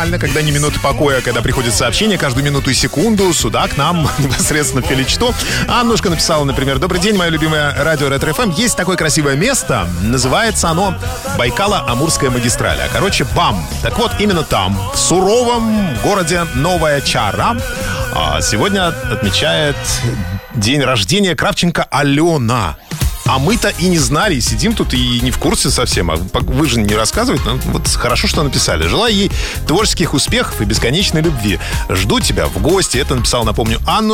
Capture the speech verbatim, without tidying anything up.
нормально, когда не минуты покоя, когда приходит сообщение каждую минуту и секунду сюда к нам непосредственно в Филичту. Аннушка написала, например: добрый день, мое любимое радио Ретро-эф эм. Есть такое красивое место, называется оно Байкало-Амурская магистраль. Короче, БАМ. Так вот, именно там, в суровом городе Новая Чара, сегодня отмечает день рождения Кравченко Алена. А мы-то и не знали, сидим тут и не в курсе совсем. А вы же не рассказываете. Ну, вот хорошо, что написали. Желаю ей творческих успехов и бесконечной любви. Жду тебя в гости. Это написал, напомню, Анну.